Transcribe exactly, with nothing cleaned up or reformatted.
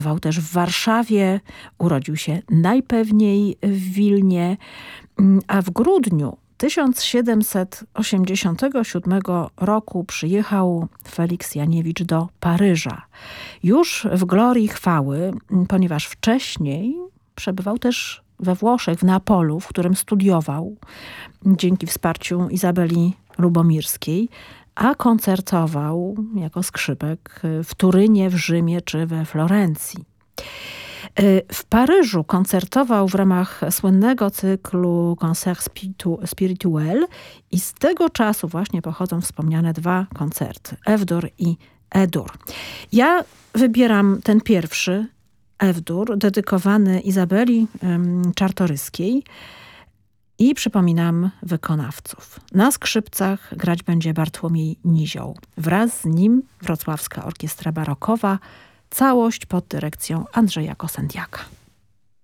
Studiował też w Warszawie, urodził się najpewniej w Wilnie, a w grudniu tysiąc siedemset osiemdziesiątego siódmego roku przyjechał Feliks Janiewicz do Paryża. Już w glorii chwały, ponieważ wcześniej przebywał też we Włoszech, w Neapolu, w którym studiował dzięki wsparciu Izabeli Lubomirskiej, a koncertował jako skrzypek w Turynie, w Rzymie czy we Florencji. W Paryżu koncertował w ramach słynnego cyklu Concert Spirituel i z tego czasu właśnie pochodzą wspomniane dwa koncerty, F-dur i E-dur. Ja wybieram ten pierwszy, F-dur, dedykowany Izabeli um, Czartoryskiej i przypominam wykonawców. Na skrzypcach grać będzie Bartłomiej Nizioł. Wraz z nim Wrocławska Orkiestra Barokowa, całość pod dyrekcją Andrzeja Kosędiaka.